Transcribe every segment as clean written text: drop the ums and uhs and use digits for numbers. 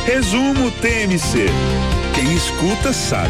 Resumo TMC. Quem escuta sabe.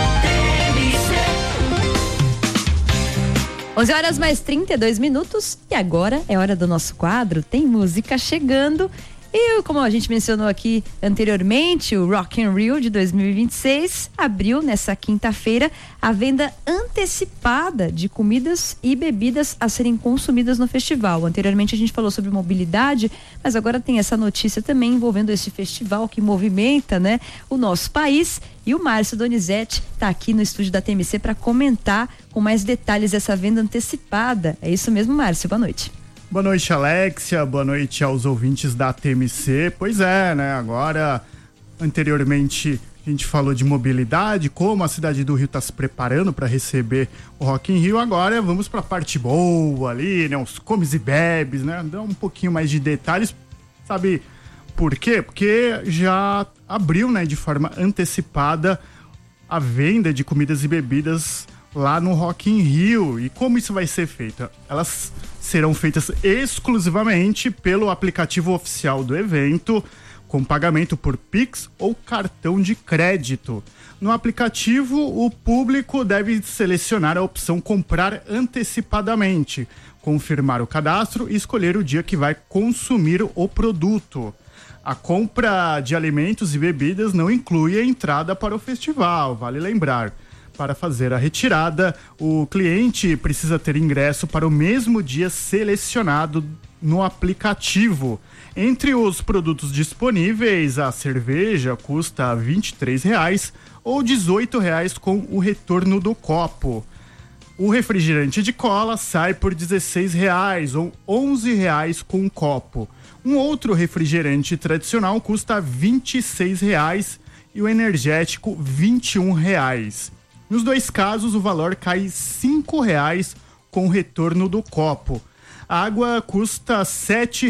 11h mais 32 e agora é hora do nosso quadro Tem Música Chegando. E como a gente mencionou aqui anteriormente, o Rock in Rio de 2026 abriu nessa quinta-feira a venda antecipada de comidas e bebidas a serem consumidas no festival. Anteriormente a gente falou sobre mobilidade, mas agora tem essa notícia também envolvendo esse festival que movimenta, né, o nosso país. E o Márcio Donizete está aqui no estúdio da TMC para comentar com mais detalhes essa venda antecipada. É isso mesmo, Márcio? Boa noite. Boa noite, Alexia. Boa noite aos ouvintes da TMC. Pois é, né? Agora, anteriormente, a gente falou de mobilidade, como a cidade do Rio está se preparando para receber o Rock in Rio. Agora vamos para a parte boa ali, né? Os comes e bebes, né? Dá um pouquinho mais de detalhes. Sabe por quê? Porque já abriu, né, de forma antecipada a venda de comidas e bebidas lá no Rock in Rio. E como isso vai ser feito? Elas serão feitas exclusivamente pelo aplicativo oficial do evento, com pagamento por Pix ou cartão de crédito. No aplicativo, o público deve selecionar a opção comprar antecipadamente, confirmar o cadastro e escolher o dia que vai consumir o produto. A compra de alimentos e bebidas não inclui a entrada para o festival, vale lembrar. Para fazer a retirada, o cliente precisa ter ingresso para o mesmo dia selecionado no aplicativo. Entre os produtos disponíveis, a cerveja custa R$ 23 ou R$ 18 com o retorno do copo. O refrigerante de cola sai por R$ 16 ou R$ 11 com o copo. Um outro refrigerante tradicional custa R$ 26 e o energético R$ 21. Nos dois casos, o valor cai R$ 5 com o retorno do copo. A água custa R$ 7.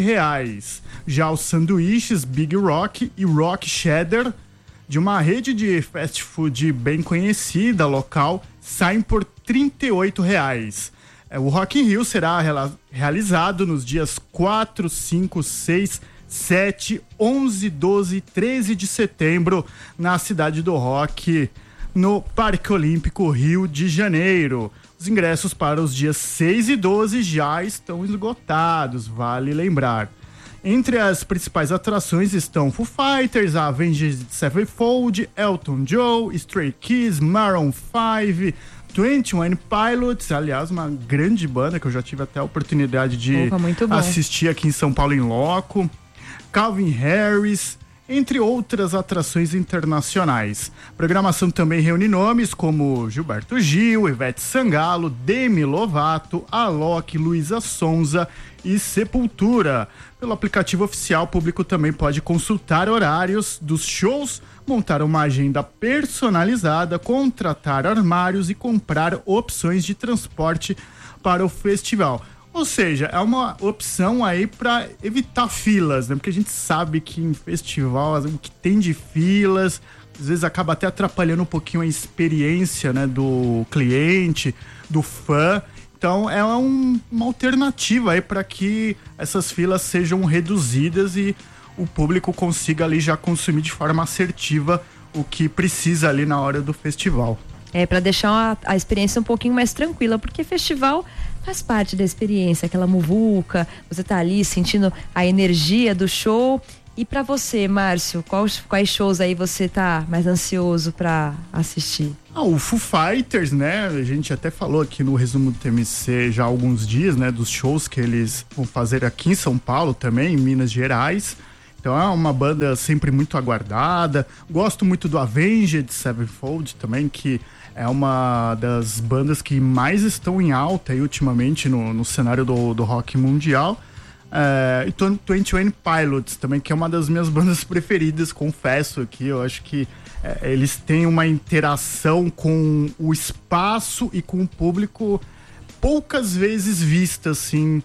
Já os sanduíches Big Rock e Rock Cheddar, de uma rede de fast food bem conhecida local, saem por R$ 38. O Rock in Rio será realizado nos dias 4, 5, 6, 7, 11, 12 e 13 de setembro na Cidade do Rock, no Parque Olímpico Rio de Janeiro. Os ingressos para os dias 6 e 12 já estão esgotados, vale lembrar. Entre as principais atrações estão Foo Fighters, Avenged Sevenfold, Elton John, Stray Kids, Maroon 5, 21 Pilots, aliás, uma grande banda que eu já tive até a oportunidade de assistir aqui em São Paulo em loco, Calvin Harris, entre outras atrações internacionais. A programação também reúne nomes como Gilberto Gil, Ivete Sangalo, Demi Lovato, Alok, Luísa Sonza e Sepultura. Pelo aplicativo oficial, o público também pode consultar horários dos shows, montar uma agenda personalizada, contratar armários e comprar opções de transporte para o festival. Ou seja, é uma opção aí para evitar filas, né? Porque a gente sabe que em festival o que tem de filas, às vezes acaba até atrapalhando um pouquinho a experiência, né, do cliente, do fã. Então é uma alternativa aí para que essas filas sejam reduzidas e o público consiga ali já consumir de forma assertiva o que precisa ali na hora do festival. Para deixar a experiência um pouquinho mais tranquila, porque festival faz parte da experiência, aquela muvuca, você tá ali sentindo a energia do show. E para você, Márcio, quais shows aí você tá mais ansioso para assistir? O Foo Fighters, né? A gente até falou aqui no resumo do TMC já há alguns dias, né? Dos shows que eles vão fazer aqui em São Paulo também, em Minas Gerais. Então é uma banda sempre muito aguardada. Gosto muito do Avenged Sevenfold também, que é uma das bandas que mais estão em alta aí ultimamente no cenário do rock mundial. E 21 Pilots também, que é uma das minhas bandas preferidas, confesso aqui. Eu acho que eles têm uma interação com o espaço e com o público poucas vezes vista, assim,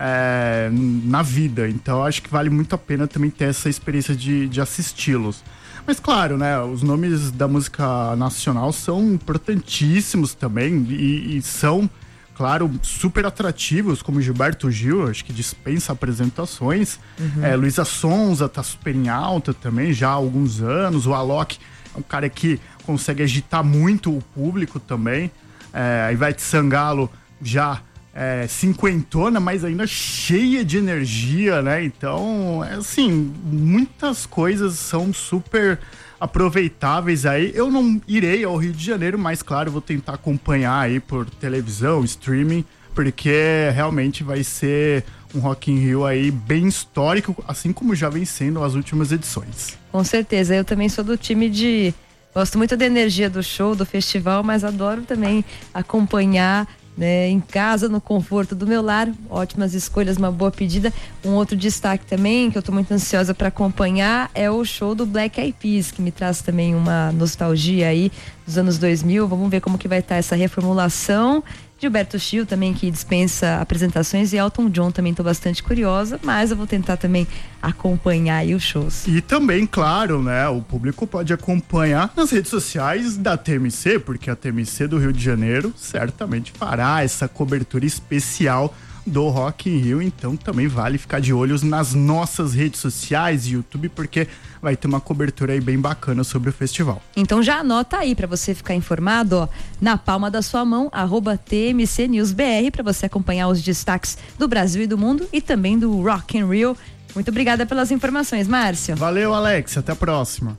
na vida. Então eu acho que vale muito a pena também ter essa experiência de assisti-los. Mas claro, né, os nomes da música nacional são importantíssimos também e são claro, super atrativos, como Gilberto Gil, acho que dispensa apresentações. Luísa Sonza tá super em alta também, já há alguns anos. O Alok é um cara que consegue agitar muito o público também. A Ivete Sangalo já cinquentona, mas ainda cheia de energia, né? Então, assim, muitas coisas são super aproveitáveis aí. Eu não irei ao Rio de Janeiro, mas claro, vou tentar acompanhar aí por televisão, streaming, porque realmente vai ser um Rock in Rio aí bem histórico, assim como já vem sendo as últimas edições. Com certeza, eu também sou do time de... Gosto muito da energia do show, do festival, mas adoro também acompanhar, né, em casa, no conforto do meu lar. Ótimas escolhas, uma boa pedida. Um outro destaque também, que eu tô muito ansiosa para acompanhar, é o show do Black Eyed Peas, que me traz também uma nostalgia aí dos anos 2000. Vamos ver como que vai estar essa reformulação. Gilberto Gil também, que dispensa apresentações, e Elton John também, tô bastante curiosa, mas eu vou tentar também acompanhar aí os shows. E também, claro, né, o público pode acompanhar nas redes sociais da TMC, porque a TMC do Rio de Janeiro certamente fará essa cobertura especial do Rock in Rio, então também vale ficar de olhos nas nossas redes sociais e YouTube, porque vai ter uma cobertura aí bem bacana sobre o festival. Então já anota aí para você ficar informado, ó, na palma da sua mão, @TMCNewsBR, para você acompanhar os destaques do Brasil e do mundo e também do Rock in Rio. Muito obrigada pelas informações, Márcio. Valeu, Alex, até a próxima.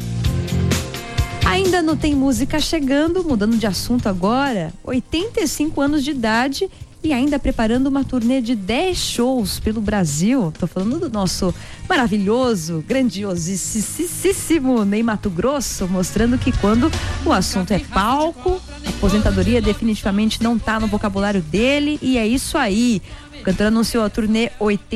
Ainda não tem música chegando, mudando de assunto agora, 85 anos de idade e ainda preparando uma turnê de 10 shows pelo Brasil. Tô falando do nosso maravilhoso, grandiosíssimo Ney Matogrosso, mostrando que quando o assunto é palco, a aposentadoria definitivamente não tá no vocabulário dele, e é isso aí. O cantor anunciou a turnê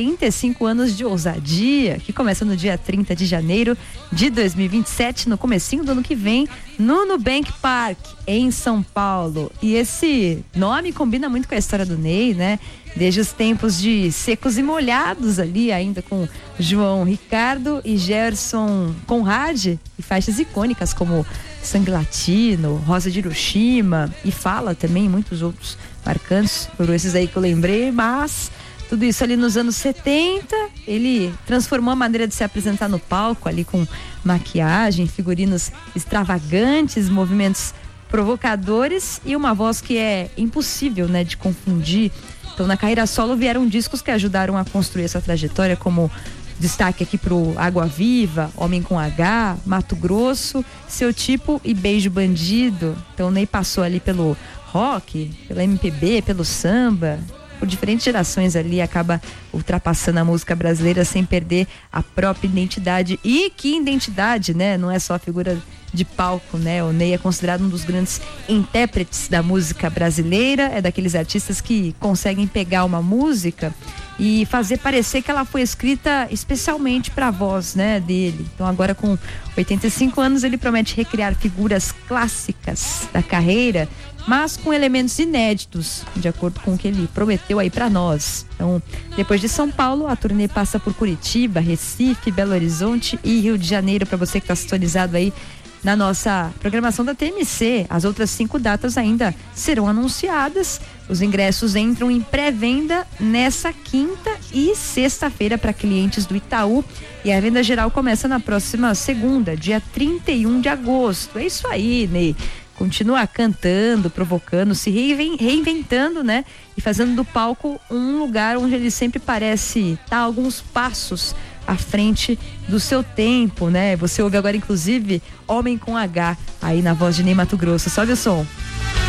85 anos de ousadia, que começa no dia 30 de janeiro de 2027, no comecinho do ano que vem, no Nubank Park, em São Paulo. E esse nome combina muito com a história do Ney, né? Desde os tempos de Secos e Molhados ali, ainda com João Ricardo e Gerson Conrad, e faixas icônicas como Sangue Latino, Rosa de Hiroshima, e Fala também, muitos outros marcantes, por esses aí que eu lembrei, mas tudo isso ali nos anos 70, ele transformou a maneira de se apresentar no palco ali com maquiagem, figurinos extravagantes, movimentos provocadores e uma voz que é impossível, né, de confundir. Então, na carreira solo vieram discos que ajudaram a construir essa trajetória, como destaque aqui pro Água Viva, Homem com H, Mato Grosso, Seu Tipo e Beijo Bandido. Então, o Ney passou ali pelo rock, pela MPB, pelo samba, por diferentes gerações ali, acaba ultrapassando a música brasileira sem perder a própria identidade. E que identidade, né? Não é só a figura de palco, né? O Ney é considerado um dos grandes intérpretes da música brasileira, é daqueles artistas que conseguem pegar uma música e fazer parecer que ela foi escrita especialmente para a voz, né, dele. Então agora com 85 anos ele promete recriar figuras clássicas da carreira, mas com elementos inéditos, de acordo com o que ele prometeu aí para nós. Então, depois de São Paulo, a turnê passa por Curitiba, Recife, Belo Horizonte e Rio de Janeiro, para você que está sintonizado aí na nossa programação da TMC. As outras 5 datas ainda serão anunciadas. Os ingressos entram em pré-venda nessa quinta e sexta-feira para clientes do Itaú. E a venda geral começa na próxima segunda, dia 31 de agosto. É isso aí, Ney. Continua cantando, provocando, se reinventando, né? E fazendo do palco um lugar onde ele sempre parece estar alguns passos à frente do seu tempo, né? Você ouve agora, inclusive, Homem com H, aí na voz de Ney Matogrosso. Sobe o som.